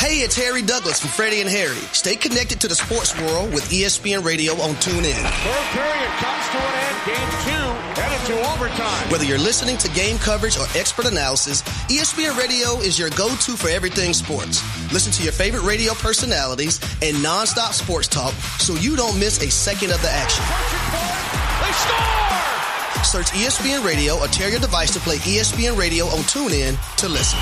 Hey, it's Harry Douglas from Freddie and Harry. Stay connected to the sports world with ESPN Radio on TuneIn. Third period comes to an end. Game 2 headed to overtime. Whether you're listening to game coverage or expert analysis, ESPN Radio is your go-to for everything sports. Listen to your favorite radio personalities and nonstop sports talk so you don't miss a second of the action. They score! Search ESPN Radio or tear your device to play ESPN Radio on TuneIn to listen.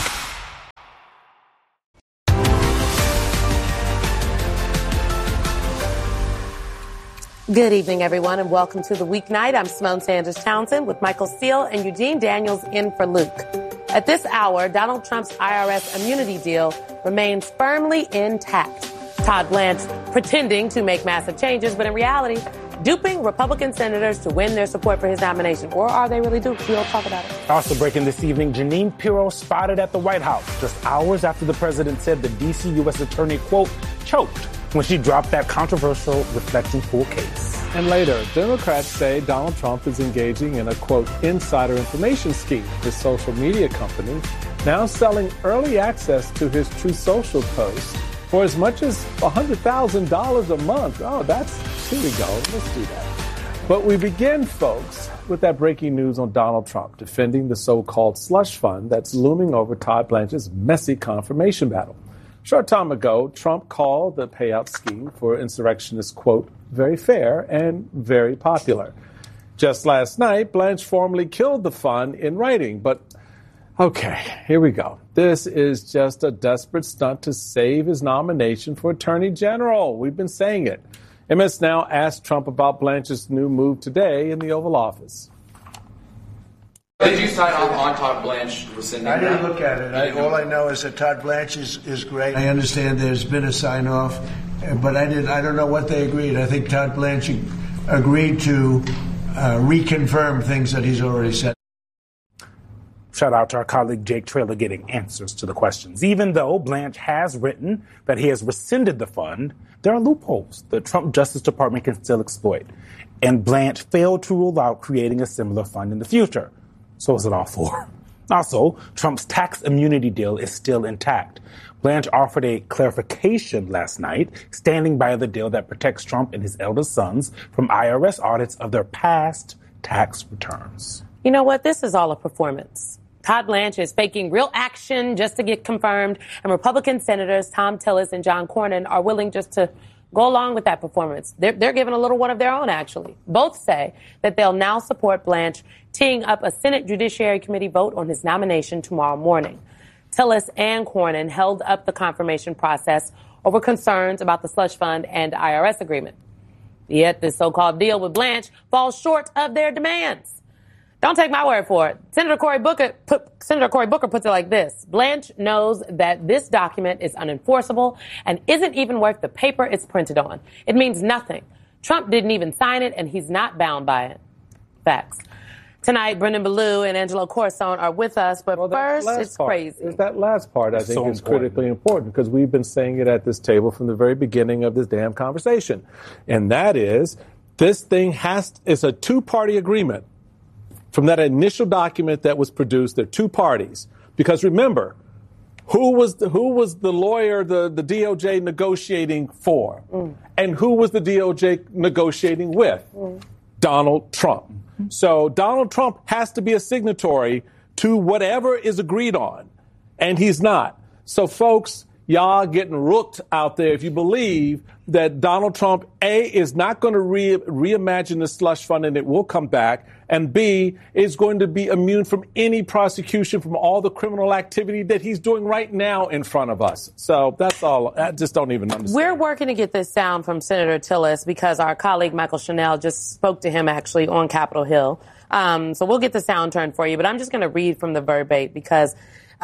Good evening, everyone, and welcome to the weeknight. I'm Simone Sanders-Townsend with Michael Steele and Eugene Daniels in for Luke. At this hour, Donald Trump's IRS immunity deal remains firmly intact. Todd Blanche pretending to make massive changes, but in reality, duping Republican senators to win their support for his nomination. Or are they really duped? We'll talk about it. Also breaking this evening, Jeanine Pirro spotted at the White House just hours after the president said the D.C. U.S. attorney, quote, choked when she dropped that controversial reflecting pool case. And later, Democrats say Donald Trump is engaging in a, quote, insider information scheme. His social media company now selling early access to his Truth Social posts for as much as $100,000 a month. Oh, here we go. Let's do that. But we begin, folks, with that breaking news on Donald Trump defending the so-called slush fund that's looming over Todd Blanche's messy confirmation battle. Short time ago, Trump called the payout scheme for insurrectionists, quote, very fair and very popular. Just last night, Blanche formally killed the fund in writing. But, okay, here we go. This is just a desperate stunt to save his nomination for Attorney General. We've been saying it. MS Now asked Trump about Blanche's new move today in the Oval Office. Did you sign off on Todd Blanche rescinding that? I didn't look at it. All I know is that Todd Blanche is great. I understand there's been a sign-off, but I don't know what they agreed. I think Todd Blanche agreed to reconfirm things that he's already said. Shout out to our colleague Jake Traylor getting answers to the questions. Even though Blanche has written that he has rescinded the fund, there are loopholes the Trump Justice Department can still exploit. And Blanche failed to rule out creating a similar fund in the future. So is it all for? Also, Trump's tax immunity deal is still intact. Blanche offered a clarification last night, standing by the deal that protects Trump and his eldest sons from IRS audits of their past tax returns. You know what? This is all a performance. Todd Blanche is faking real action just to get confirmed, and Republican Senators Thom Tillis and John Cornyn are willing just to go along with that performance. They're giving a little one of their own, actually. Both say that they'll now support Blanche teeing up a Senate Judiciary Committee vote on his nomination tomorrow morning. Tillis and Cornyn held up the confirmation process over concerns about the slush fund and IRS agreement. Yet this so-called deal with Blanche falls short of their demands. Don't take my word for it. Senator Cory Booker puts it like this. Blanche knows that this document is unenforceable and isn't even worth the paper it's printed on. It means nothing. Trump didn't even sign it, and he's not bound by it. Facts. Tonight, Brendan Ballou and Angelo Corsone are with us, but first, it's crazy. It's that last part I think is critically important because we've been saying it at this table from the very beginning of this damn conversation. And that is, this thing is a two-party agreement. From that initial document that was produced, there are two parties. Because remember, who was the lawyer the DOJ negotiating for? And who was the DOJ negotiating with? Donald Trump. So Donald Trump has to be a signatory to whatever is agreed on. And he's not. So folks, y'all getting rooked out there if you believe that Donald Trump, A, is not going to reimagine the slush fund and it will come back, and B, is going to be immune from any prosecution from all the criminal activity that he's doing right now in front of us. So that's all. I just don't even understand. We're working to get this sound from Senator Tillis because our colleague Michael Chanel just spoke to him actually on Capitol Hill. So we'll get the sound turned for you, but I'm just going to read from the verbatim because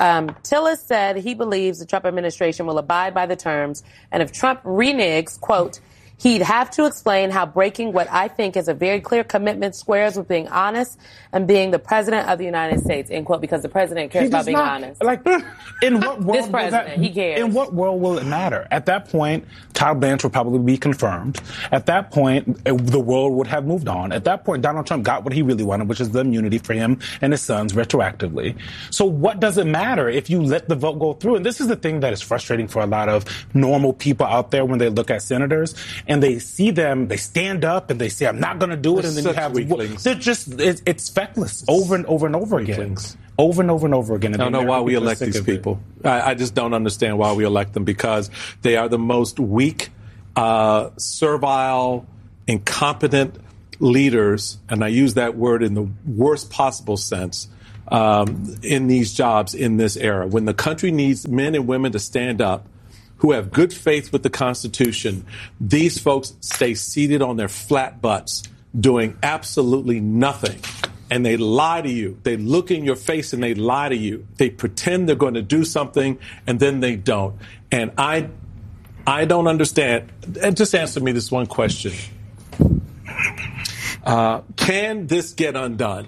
Tillis said he believes the Trump administration will abide by the terms, and if Trump reneges, quote, He'd have to explain how breaking what I think is a very clear commitment squares with being honest and being the president of the United States, end quote, because the president cares about being honest. Like, in what world this president, he cares. In what world will it matter? At that point, Todd Blanche will probably be confirmed. At that point, the world would have moved on. At that point, Donald Trump got what he really wanted, which is the immunity for him and his sons retroactively. So what does it matter if you let the vote go through? And this is the thing that is frustrating for a lot of normal people out there when they look at senators and they see them, they stand up and they say, I'm not going to do it. And then you have weaklings. They're just, it's feckless over and over and over again. Over and over and over again. And I don't know why we elect these people. I just don't understand why we elect them, because they are the most weak, servile, incompetent leaders, and I use that word in the worst possible sense, in these jobs in this era. When the country needs men and women to stand up who have good faith with the Constitution, these folks stay seated on their flat butts doing absolutely nothing. And they lie to you. They look in your face and they lie to you. They pretend they're going to do something and then they don't. And I don't understand. And just answer me this one question. Can this get undone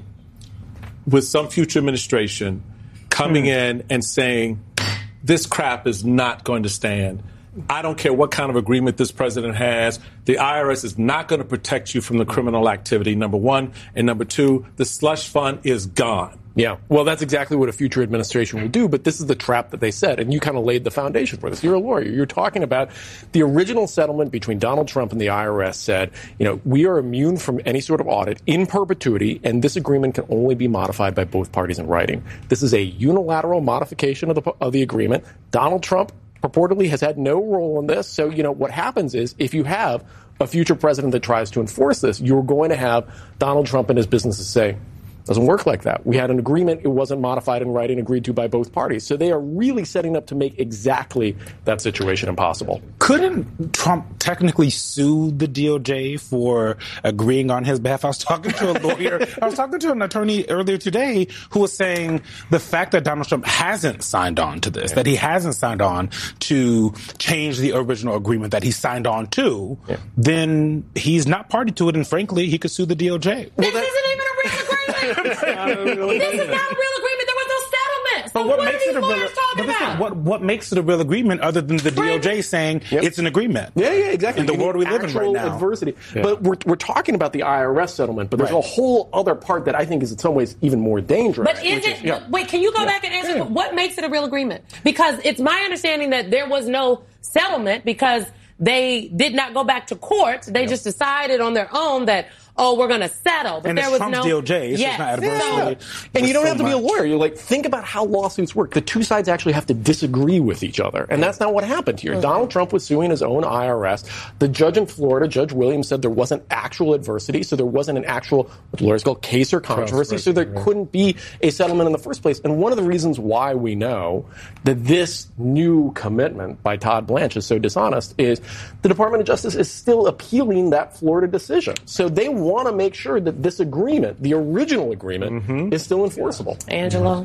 with some future administration coming in and saying, this crap is not going to stand? I don't care what kind of agreement this president has. The IRS is not going to protect you from the criminal activity, number one. And number two, the slush fund is gone. Yeah, well, that's exactly what a future administration will do, but this is the trap that they set, and you kind of laid the foundation for this. You're a lawyer. You're talking about the original settlement between Donald Trump and the IRS said, we are immune from any sort of audit in perpetuity, and this agreement can only be modified by both parties in writing. This is a unilateral modification of the agreement. Donald Trump purportedly has had no role in this, so, what happens is if you have a future president that tries to enforce this, you're going to have Donald Trump and his businesses say, doesn't work like that. We had an agreement. It wasn't modified in writing, agreed to by both parties. So they are really setting up to make exactly that situation impossible. Couldn't Trump technically sue the DOJ for agreeing on his behalf? I was talking to a lawyer. I was talking to an attorney earlier today who was saying the fact that Donald Trump hasn't signed on to this, that he hasn't signed on to change the original agreement that he signed on to, then he's not party to it. And frankly, he could sue the DOJ. This isn't even a real agreement. This is not a real agreement. There was no settlement. So what are these lawyers talking about? What makes it a real agreement other than the DOJ saying it's an agreement? Yeah, exactly. In the world we live in right now. Adversity. Yeah. But we're talking about the IRS settlement, but there's a whole other part that I think is in some ways even more dangerous. But wait, can you go back and answer what makes it a real agreement? Because it's my understanding that there was no settlement because they did not go back to court. They just decided on their own that, we're going to settle. But and there was Trump's DOJ. It's just not adversity. And you don't have to be a lawyer. You're like, think about how lawsuits work. The two sides actually have to disagree with each other. And that's not what happened here. Donald Trump was suing his own IRS. The judge in Florida, Judge Williams, said there wasn't actual adversity. So there wasn't an actual, what lawyers call case or controversy. So there couldn't be a settlement in the first place. And one of the reasons why we know that this new commitment by Todd Blanche is so dishonest is the Department of Justice is still appealing that Florida decision. So they want to make sure that this agreement, the original agreement, is still enforceable. Angela.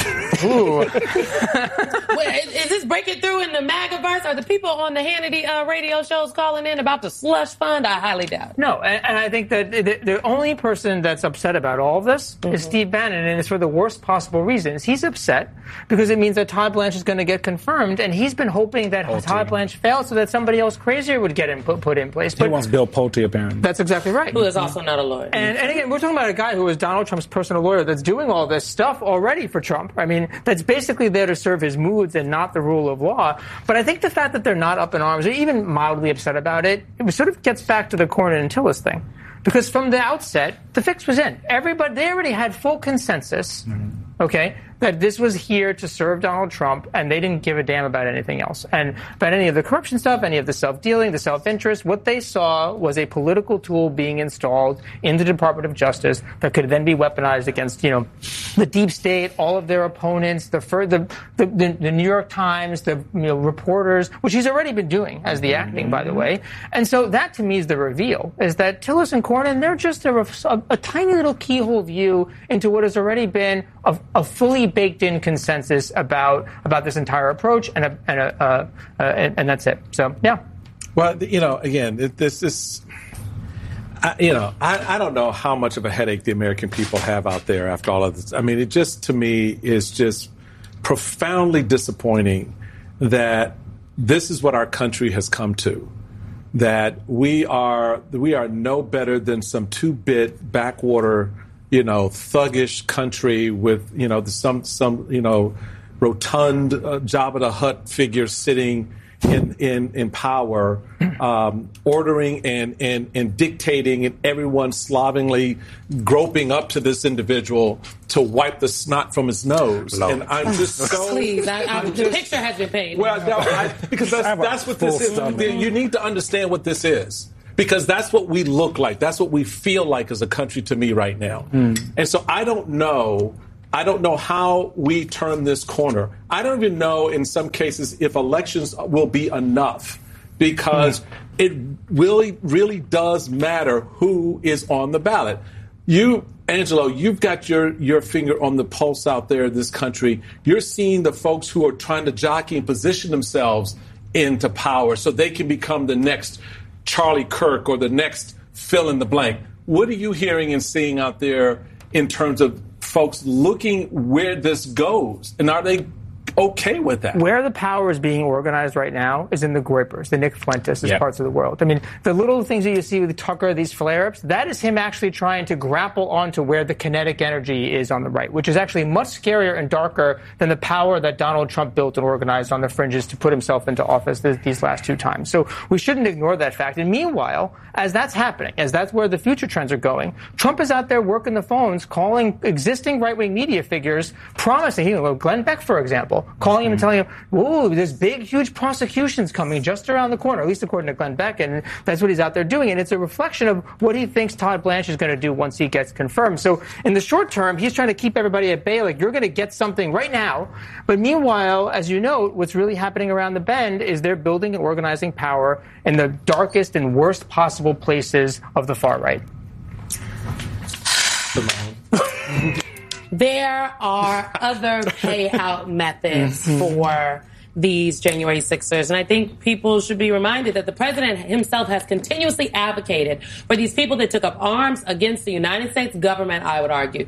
Wait, is this breaking through in the MAGA-verse? Are the people on the Hannity radio shows calling in about the slush fund? I highly doubt it. No, and I think that the only person that's upset about all of this is Steve Bannon, and it's for the worst possible reasons. He's upset because it means that Todd Blanche is going to get confirmed, and he's been hoping that Todd Blanche fails so that somebody else crazier would get him put in place. But he wants Bill Pulte, apparently. That's exactly right. Who is also not a lawyer. And again, we're talking about a guy who is Donald Trump's personal lawyer that's doing all this stuff already for Trump. I mean, that's basically there to serve his moods and not the rule of law. But I think the fact that they're not up in arms or even mildly upset about it, it sort of gets back to the Cornyn and Tillis thing. Because from the outset, the fix was in. They already had full consensus, that this was here to serve Donald Trump, and they didn't give a damn about anything else. And about any of the corruption stuff, any of the self-dealing, the self-interest, what they saw was a political tool being installed in the Department of Justice that could then be weaponized against, the deep state, all of their opponents, the New York Times, the reporters, which he's already been doing as the acting, by the way. And so that, to me, is the reveal, is that Tillis and Cornyn, they're just a tiny little keyhole view into what has already been a fully baked-in consensus about this entire approach, and that's it. So, yeah. Well, again, this is, I don't know how much of a headache the American people have out there after all of this. I mean, it just, to me, is just profoundly disappointing that this is what our country has come to. That we are no better than some 2-bit backwater, thuggish country with, some rotund Jabba the Hutt figure sitting in power, ordering and dictating, and everyone slovenly groping up to this individual to wipe the snot from his nose. No. And I'm just so... Please, the picture has been painted. Well, no, because that's what this is. You need to understand what this is. Because that's what we look like. That's what we feel like as a country to me right now. And so I don't know how we turn this corner. I don't even know in some cases if elections will be enough, because it really, really does matter who is on the ballot. You, Angelo, you've got your finger on the pulse out there in this country. You're seeing the folks who are trying to jockey and position themselves into power so they can become the next Charlie Kirk or the next fill in the blank. What are you hearing and seeing out there in terms of folks looking where this goes? And are they okay with that? Where the power is being organized right now is in the Groypers, the Nick Fuentes parts of the world. I mean, the little things that you see with Tucker, these flare-ups, that is him actually trying to grapple onto where the kinetic energy is on the right, which is actually much scarier and darker than the power that Donald Trump built and organized on the fringes to put himself into office these last 2 times. So we shouldn't ignore that fact. And meanwhile, as that's happening, as that's where the future trends are going, Trump is out there working the phones, calling existing right-wing media figures, promising, Glenn Beck, for example, calling him and telling him, whoa, there's big, huge prosecutions coming just around the corner, at least according to Glenn Beck, and that's what he's out there doing. And it's a reflection of what he thinks Todd Blanche is going to do once he gets confirmed. So in the short term, he's trying to keep everybody at bay, like, you're going to get something right now. But meanwhile, as you note, what's really happening around the bend is they're building and organizing power in the darkest and worst possible places of the far right. There are other payout methods for these January 6ers, and I think people should be reminded that the president himself has continuously advocated for these people that took up arms against the United States government, I would argue.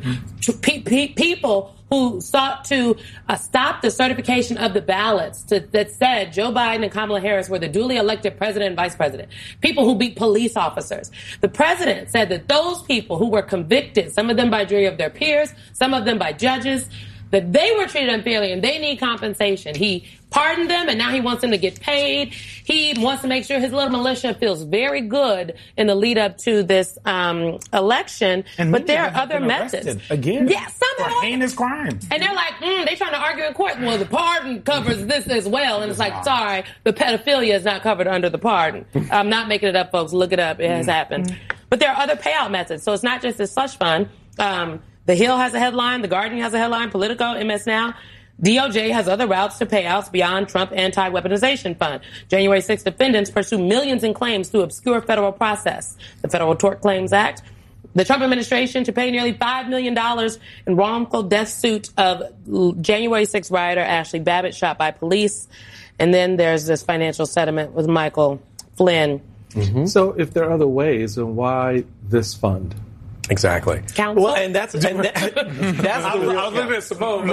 People who sought to stop the certification of the ballots that said Joe Biden and Kamala Harris were the duly elected president and vice president. People who beat police officers. The president said that those people who were convicted, some of them by jury of their peers, some of them by judges, that they were treated unfairly and they need compensation. He pardoned them, and now he wants them to get paid. He wants to make sure his little militia feels very good in the lead up to this election. But there are other methods. Again, for heinous crimes. And they're like, they're trying to argue in court. Well, the pardon covers this as well. And it's like, sorry, the pedophilia is not covered under the pardon. I'm not making it up, folks. Look it up. It has happened. But there are other payout methods. So it's not just this slush fund. The Hill has a headline. The Guardian has a headline. Politico, MS Now. DOJ has other routes to payouts beyond Trump anti-weaponization fund. January 6th defendants pursue millions in claims through obscure federal process. The Federal Tort Claims Act. The Trump administration to pay nearly $5 million in wrongful death suit of January 6th rioter Ashley Babbitt shot by police. And then there's this financial settlement with Michael Flynn. So if there are other ways, then why this fund? Exactly. Counsel? Well, and that's the real. I was looking at Simone.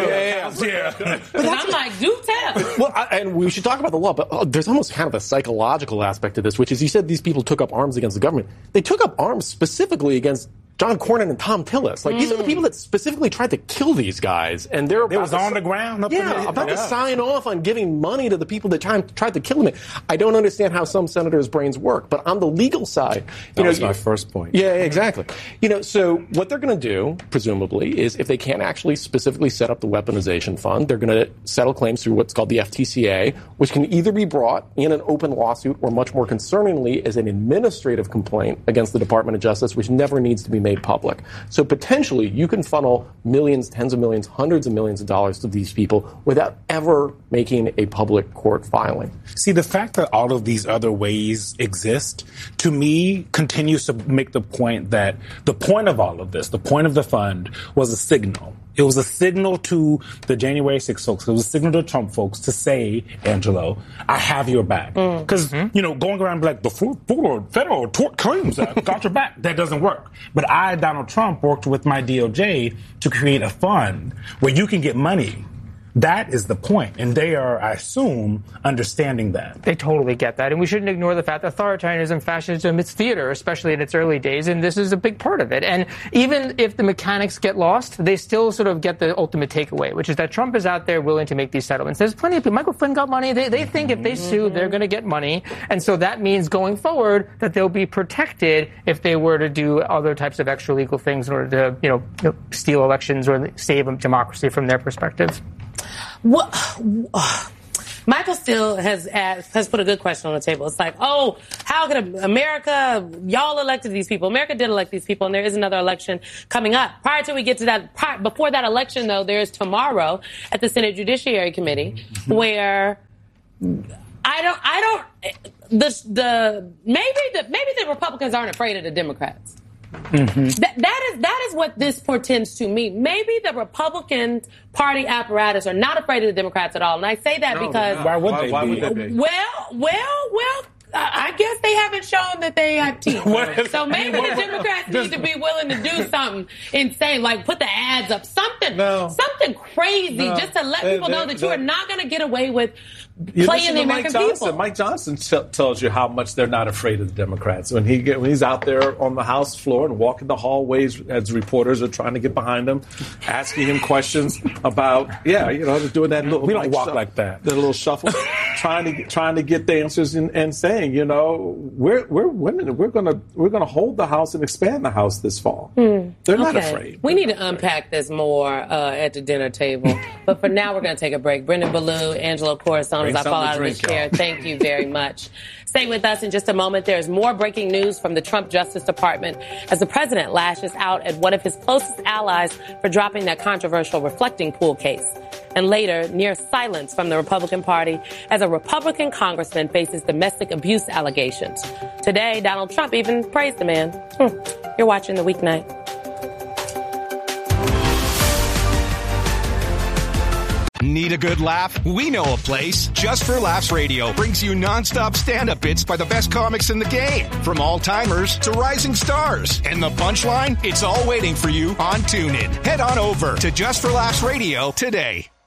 But I'm like, do tell. Well, and we should talk about the law, but there's almost kind of a psychological aspect to this, which is you said these people took up arms against the government. They took up arms specifically against John Cornyn and Tom Tillis. Like, these are the people that specifically tried to kill these guys. And they're about was on the ground. To sign off on giving money to the people that tried to kill them. I don't understand how some senators' brains work. But on the legal side... That was my first point. Yeah, exactly. So what they're going to do, presumably, is if they can't actually specifically set up the weaponization fund, they're going to settle claims through what's called the FTCA, which can either be brought in an open lawsuit or, much more concerningly, as an administrative complaint against the Department of Justice, which never needs to be made public. So potentially you can funnel millions, tens of millions, hundreds of millions of dollars to these people without ever making a public court filing. See, the fact that all of these other ways exist, to me, continues to make the point that the point of all of this, the point of the fund, was a signal. It was a signal to the January 6th folks. It was a signal to Trump folks to say, Angelo, I have your back. Because, going around like the Federal Tort Claims Act got your back. That doesn't work. But I, Donald Trump, worked with my DOJ to create a fund where you can get money. That is the point. And they are, I assume, understanding that. They totally get that. And we shouldn't ignore the fact that authoritarianism, fascism, it's theater, especially in its early days. And this is a big part of it. And even if the mechanics get lost, they still sort of get the ultimate takeaway, which is that Trump is out there willing to make these settlements. There's plenty of people. Michael Flynn got money. They think if they sue, they're going to get money. And so that means going forward that they'll be protected if they were to do other types of extra legal things in order to, steal elections or save democracy from their perspective. Michael Steele has put a good question on the table. It's like, how could America, y'all elected these people. America did elect these people, and there is another election coming up. Prior to we get to that, before that election, though, there's tomorrow at the Senate Judiciary Committee where maybe the Republicans aren't afraid of the Democrats. That is what this portends to me. Maybe the Republican Party apparatus are not afraid of the Democrats at all. And I say that because... Why would they be? Well, I guess they haven't shown that they have teeth. So maybe the Democrats need to be willing to do something insane, like put the ads up, something crazy, just to let people know that you are not going to get away with playing the American people. Mike Johnson tells you how much they're not afraid of the Democrats. When he's out there on the House floor and walking the hallways as reporters are trying to get behind him, asking him questions about, doing that little... We don't walk like that. The little shuffle, trying to get the answers and saying, we're women. We're gonna hold the House and expand the House this fall. They're not afraid. We need to unpack this more at the dinner table. But for now, we're going to take a break. Brendan Ballou, Angelo Corazon, as I fall out of this chair. Thank you very much. Stay with us in just a moment. There's more breaking news from the Trump Justice Department as the president lashes out at one of his closest allies for dropping that controversial reflecting pool case. And later, near silence from the Republican Party as a Republican congressman faces domestic abuse allegations. Today, Donald Trump even praised the man. You're watching The Weeknight. Need a good laugh? We know a place. Just for Laughs Radio brings you nonstop stand-up bits by the best comics in the game. From all-timers to rising stars. And the punchline? It's all waiting for you on TuneIn. Head on over to Just for Laughs Radio today.